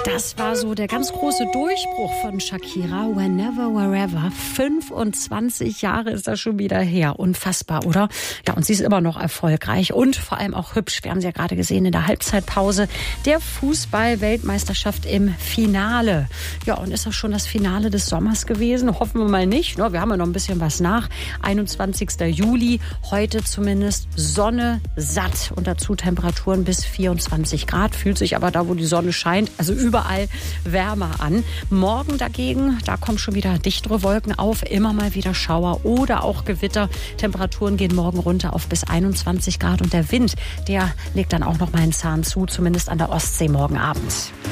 Das war so der ganz große Durchbruch von Shakira. Whenever, Wherever. 25 Jahre ist das schon wieder her. Unfassbar, oder? Ja, und sie ist immer noch erfolgreich und vor allem auch hübsch. Wir haben sie ja gerade gesehen in der Halbzeitpause der Fußball-Weltmeisterschaft im Finale. Ja, und ist das schon das Finale des Sommers gewesen? Hoffen wir mal nicht. Wir haben ja noch ein bisschen was nach. 21. Juli, heute zumindest Sonne satt und dazu Temperaturen bis 24 Grad. Fühlt sich aber da, wo die Sonne scheint, also überall wärmer an. Morgen dagegen, da kommen schon wieder dichtere Wolken auf, immer mal wieder Schauer oder auch Gewitter. Temperaturen gehen morgen runter auf bis 21 Grad und der Wind, der legt dann auch noch mal einen Zahn zu, zumindest an der Ostsee morgen Abend.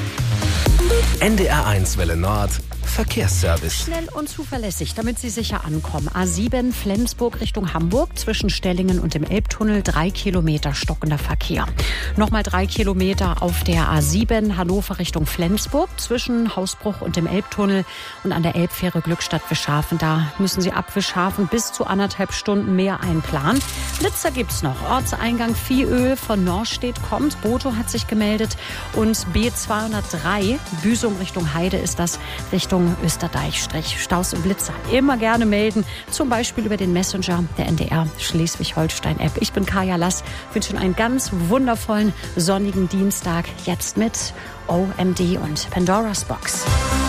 NDR1 Welle Nord. Verkehrsservice. Schnell und zuverlässig, damit Sie sicher ankommen. A7 Flensburg Richtung Hamburg, zwischen Stellingen und dem Elbtunnel 3 Kilometer stockender Verkehr. Nochmal 3 Kilometer auf der A7 Hannover Richtung Flensburg, zwischen Hausbruch und dem Elbtunnel und an der Elbfähre Glückstadt Wischhafen. Da müssen Sie ab Wischhafen bis zu 1,5 Stunden mehr einplanen. Blitzer gibt's noch. Ortseingang Viehöl von Norstedt kommt. Boto hat sich gemeldet und B203 Büsum Richtung Heide ist das, Richtung Österdeich-Strich. Staus und Blitzer immer gerne melden, zum Beispiel über den Messenger der NDR Schleswig-Holstein-App. Ich bin Kaya Lass, wünsche Ihnen einen ganz wundervollen sonnigen Dienstag. Jetzt mit OMD und Pandora's Box.